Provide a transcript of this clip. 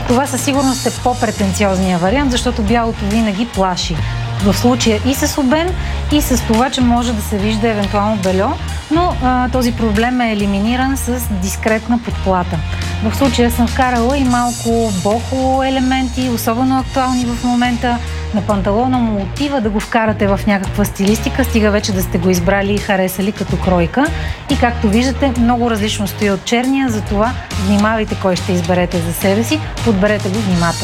Това със сигурност е по-претенциозния вариант, защото бялото винаги плаши. В случая и с обем, и с това, че може да се вижда евентуално бельо, но този проблем е елиминиран с дискретна подплата. В случая съм вкарала и малко бохо елементи, особено актуални в момента. На панталона му отива да го вкарате в някаква стилистика, стига вече да сте го избрали и харесали като кройка. И както виждате, много различно стои от черния, затова внимавайте кой ще изберете за себе си, подберете го внимателно.